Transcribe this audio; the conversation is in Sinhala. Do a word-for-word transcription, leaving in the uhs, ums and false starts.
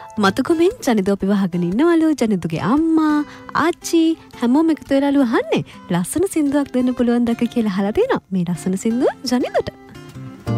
මතුකමෙන් ජනිදෝ අපි වහගෙන ඉන්නවලු. ජනිදුගේ අම්මා ආච්චි හැමෝම එකතු වෙලාලු අහන්නේ ලස්සන සින්දුවක් දෙන්න පුළුවන් දක කියලා අහලා තිනවා. මේ ලස්සන සින්දුව ජනිදුට